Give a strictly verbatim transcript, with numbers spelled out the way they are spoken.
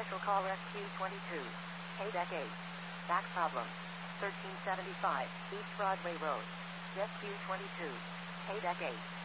Commercial call S Q twenty-two. Payback eight. Back problem. thirteen seventy-five, East Broadway Road. S Q twenty-two. Payback eight.